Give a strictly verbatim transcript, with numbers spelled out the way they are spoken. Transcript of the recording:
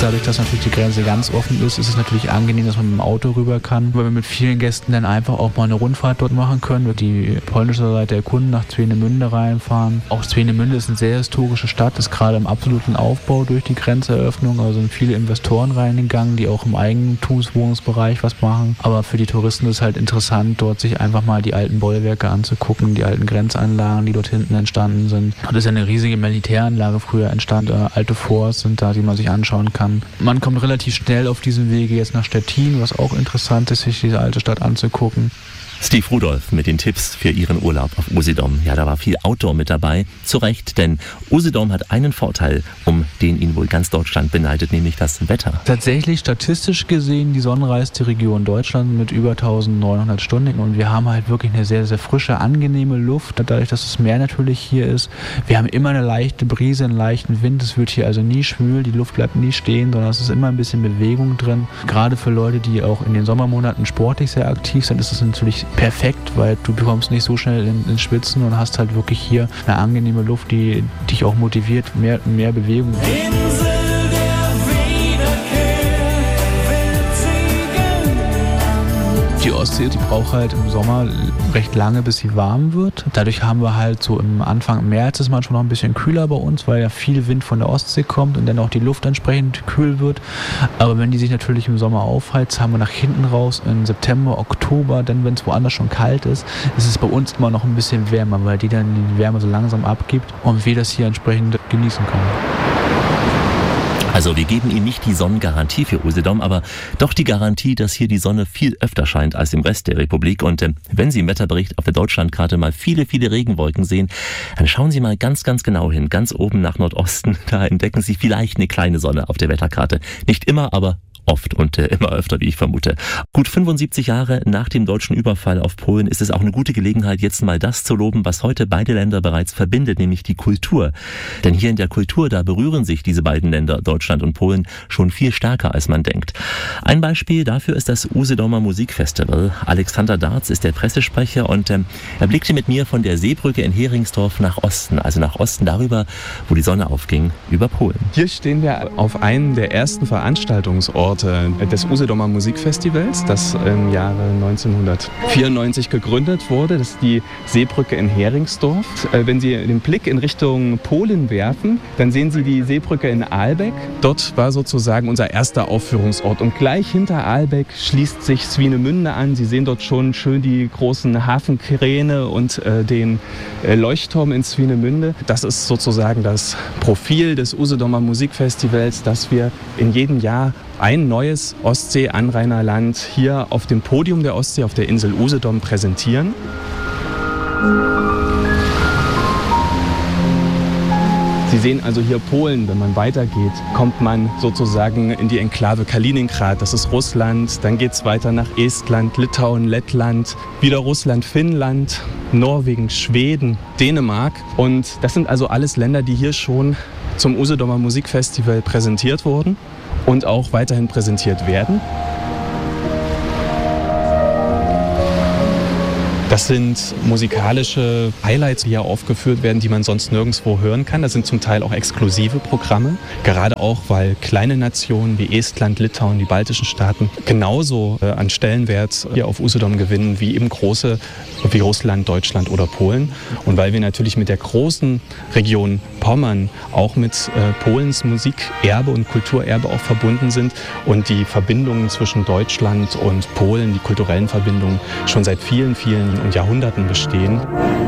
Dadurch, dass natürlich die Grenze ganz offen ist, ist es natürlich angenehm, dass man mit dem Auto rüber kann, weil wir mit vielen Gästen dann einfach auch mal eine Rundfahrt dort machen können, die polnische Seite erkunden, nach Swinemünde reinfahren. Auch Swinemünde ist eine sehr historische Stadt, ist gerade im absoluten Aufbau durch die Grenzeröffnung, also sind viele Investoren reingegangen, die auch im Eigentumswohnungsbereich was machen. Aber für die Touristen ist es halt interessant, dort sich einfach mal die alten Bollwerke anzugucken, die alten Grenzanlagen, die dort hinten entstanden sind. Und es ist ja eine riesige Militäranlage früher entstanden, äh, alte Forts sind da, die man sich anschauen kann. Man kommt relativ schnell auf diesem Wege jetzt nach Stettin, was auch interessant ist, sich diese alte Stadt anzugucken. Steve Rudolph mit den Tipps für Ihren Urlaub auf Usedom. Ja, da war viel Outdoor mit dabei. Zu Recht, denn Usedom hat einen Vorteil, um den ihn wohl ganz Deutschland beneidet, nämlich das Wetter. Tatsächlich statistisch gesehen die sonnenreichste Region Deutschlands mit über eintausendneunhundert Stunden. Und wir haben halt wirklich eine sehr, sehr frische, angenehme Luft. Dadurch, dass das Meer natürlich hier ist. Wir haben immer eine leichte Brise, einen leichten Wind. Es wird hier also nie schwül, die Luft bleibt nie stehen, sondern es ist immer ein bisschen Bewegung drin. Gerade für Leute, die auch in den Sommermonaten sportlich sehr aktiv sind, ist es natürlich perfekt, weil du bekommst nicht so schnell in, ins Schwitzen und hast halt wirklich hier eine angenehme Luft, die dich auch motiviert, mehr, mehr Bewegung. Insel der Wiederkehr wird sie genannt. Die Ostsee, die braucht halt im Sommer recht lange, bis sie warm wird. Dadurch haben wir halt so im Anfang März ist manchmal noch ein bisschen kühler bei uns, weil ja viel Wind von der Ostsee kommt und dann auch die Luft entsprechend kühl wird. Aber wenn die sich natürlich im Sommer aufheizt, haben wir nach hinten raus im September, Oktober, dann wenn es woanders schon kalt ist, ist es bei uns immer noch ein bisschen wärmer, weil die dann die Wärme so langsam abgibt und wir das hier entsprechend genießen können. Also wir geben Ihnen nicht die Sonnengarantie für Usedom, aber doch die Garantie, dass hier die Sonne viel öfter scheint als im Rest der Republik. Und äh, wenn Sie im Wetterbericht auf der Deutschlandkarte mal viele, viele Regenwolken sehen, dann schauen Sie mal ganz, ganz genau hin. Ganz oben nach Nordosten, da entdecken Sie vielleicht eine kleine Sonne auf der Wetterkarte. Nicht immer, aber oft und äh, immer öfter, wie ich vermute. Gut fünfundsiebzig Jahre nach dem deutschen Überfall auf Polen ist es auch eine gute Gelegenheit, jetzt mal das zu loben, was heute beide Länder bereits verbindet, nämlich die Kultur. Denn hier in der Kultur, da berühren sich diese beiden Länder, Deutschland und Polen, schon viel stärker, als man denkt. Ein Beispiel dafür ist das Usedomer Musikfestival. Alexander Darz ist der Pressesprecher und ähm, er blickte mit mir von der Seebrücke in Heringsdorf nach Osten, also nach Osten darüber, wo die Sonne aufging, über Polen. Hier stehen wir auf einem der ersten Veranstaltungsorte des Usedomer Musikfestivals, das im Jahre neunzehnhundertvierundneunzig gegründet wurde. Das ist die Seebrücke in Heringsdorf. Wenn Sie den Blick in Richtung Polen werfen, dann sehen Sie die Seebrücke in Aalbeck. Dort war sozusagen unser erster Aufführungsort. Und gleich hinter Aalbeck schließt sich Swinemünde an. Sie sehen dort schon schön die großen Hafenkräne und äh, den äh, Leuchtturm in Swinemünde. Das ist sozusagen das Profil des Usedomer Musikfestivals, das wir in jedem Jahr ein neues Ostsee-Anrainerland hier auf dem Podium der Ostsee, auf der Insel Usedom präsentieren. Sie sehen also hier Polen, wenn man weitergeht, kommt man sozusagen in die Enklave Kaliningrad, das ist Russland, dann geht es weiter nach Estland, Litauen, Lettland, wieder Russland, Finnland, Norwegen, Schweden, Dänemark. Und das sind also alles Länder, die hier schon zum Usedomer Musikfestival präsentiert wurden und auch weiterhin präsentiert werden. Das sind musikalische Highlights, die hier aufgeführt werden, die man sonst nirgendwo hören kann. Das sind zum Teil auch exklusive Programme, gerade auch, weil kleine Nationen wie Estland, Litauen, die baltischen Staaten genauso äh, an Stellenwert hier auf Usedom gewinnen wie eben große wie Russland, Deutschland oder Polen. Und weil wir natürlich mit der großen Region Pommern auch mit äh, Polens Musikerbe und Kulturerbe auch verbunden sind und die Verbindungen zwischen Deutschland und Polen, die kulturellen Verbindungen schon seit vielen, vielen und Jahrhunderten bestehen.